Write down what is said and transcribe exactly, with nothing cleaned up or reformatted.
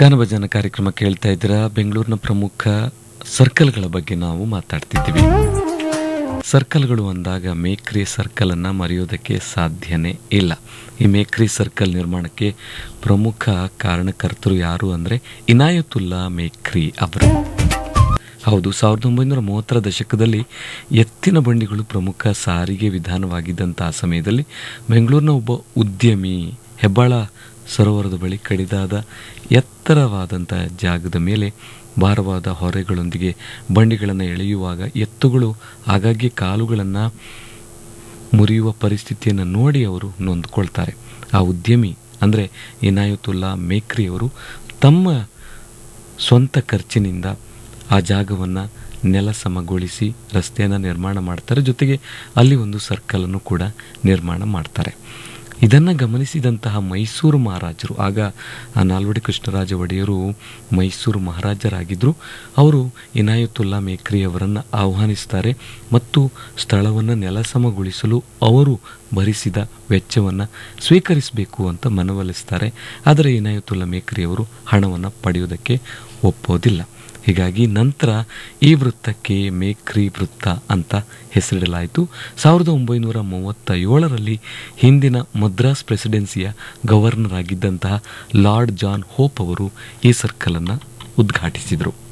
ಗಾನಭಜನ ಕಾರ್ಯಕ್ರಮ ಕೇಳ್ತಾ ಇದ್ದೀರಾ. ಬೆಂಗಳೂರಿನ ಪ್ರಮುಖ ಸರ್ಕಲ್ಗಳ ಬಗ್ಗೆ ನಾವು ಮಾತಾಡ್ತಿದ್ದೀವಿ. ಸರ್ಕಲ್ಗಳು ಅಂದಾಗ ಮೇಕ್ರಿ ಸರ್ಕಲ್ ಅನ್ನ ಮರೆಯೋದಕ್ಕೆ ಸಾಧ್ಯನೇ ಇಲ್ಲ. ಈ ಮೇಕ್ರಿ ಸರ್ಕಲ್ ನಿರ್ಮಾಣಕ್ಕೆ ಪ್ರಮುಖ ಕಾರಣಕರ್ತರು ಯಾರು ಅಂದರೆ ಇನಾಯತುಲ್ಲಾ ಮೇಕ್ರಿ ಅವರು. ಹೌದು, ಸಾವಿರದ ಒಂಬೈನೂರ ಮೂವತ್ತರ ದಶಕದಲ್ಲಿ ಎತ್ತಿನ ಬಂಡಿಗಳು ಪ್ರಮುಖ ಸಾರಿಗೆ ವಿಧಾನವಾಗಿದ್ದಂಥ ಸಮಯದಲ್ಲಿ ಬೆಂಗಳೂರಿನ ಒಬ್ಬ ಉದ್ಯಮಿ ಹೆಬ್ಬಾಳ ಸರೋವರದ ಬಳಿ ಕಡಿದಾದ ಎತ್ತರವಾದಂಥ ಜಾಗದ ಮೇಲೆ ಭಾರವಾದ ಹೊರೆಗಳೊಂದಿಗೆ ಬಂಡಿಗಳನ್ನು ಎಳೆಯುವಾಗ ಎತ್ತುಗಳು ಆಗಾಗ್ಗೆ ಕಾಲುಗಳನ್ನು ಮುರಿಯುವ ಪರಿಸ್ಥಿತಿಯನ್ನು ನೋಡಿ ಅವರು ನೊಂದ್ಕೊಳ್ತಾರೆ. ಆ ಉದ್ಯಮಿ ಅಂದರೆ ಇನಾಯತುಲ್ಲಾ ಮೇಕ್ರಿ ಅವರು ತಮ್ಮ ಸ್ವಂತ ಖರ್ಚಿನಿಂದ ಆ ಜಾಗವನ್ನು ನೆಲಸಮಗೊಳಿಸಿ ರಸ್ತೆಯನ್ನು ನಿರ್ಮಾಣ ಮಾಡ್ತಾರೆ. ಜೊತೆಗೆ ಅಲ್ಲಿ ಒಂದು ಸರ್ಕಲನ್ನು ಕೂಡ ನಿರ್ಮಾಣ ಮಾಡ್ತಾರೆ. ಇದನ್ನು ಗಮನಿಸಿದಂತಹ ಮೈಸೂರು ಮಹಾರಾಜರು, ಆಗ ಆ ನಾಲ್ವಡಿ ಕೃಷ್ಣರಾಜ ಒಡೆಯರು ಮೈಸೂರು ಮಹಾರಾಜರಾಗಿದ್ದರು, ಅವರು ಇನಾಯತುಲ್ಲಾ ಮೇಕ್ರಿ ಅವರನ್ನು ಆಹ್ವಾನಿಸ್ತಾರೆ ಮತ್ತು ಸ್ಥಳವನ್ನು ನೆಲಸಮಗೊಳಿಸಲು ಅವರು ಭರಿಸಿದ ವೆಚ್ಚವನ್ನು ಸ್ವೀಕರಿಸಬೇಕು ಅಂತ ಮನವೊಲಿಸ್ತಾರೆ. ಆದರೆ ಇನಾಯತುಲ್ಲಾ ಮೇಕ್ರಿ ಅವರು ಹಣವನ್ನು ಪಡೆಯೋದಕ್ಕೆ ಒಪ್ಪೋದಿಲ್ಲ. ಹೀಗಾಗಿ ನಂತರ ಈ ವೃತ್ತಕ್ಕೆ ಮೇಕ್ರಿ ವೃತ್ತ ಅಂತ ಹೆಸರಿಡಲಾಯಿತು. ಸಾವಿರದ ಒಂಬೈನೂರ ಮೂವತ್ತ ಏಳರಲ್ಲಿ ಹಿಂದಿನ Madras ಪ್ರೆಸಿಡೆನ್ಸಿಯ governor ಆಗಿದ್ದಂತಹ lord John hope ಅವರು ಈ ಸರ್ಕಲನ್ನು ಉದ್ಘಾಟಿಸಿದರು.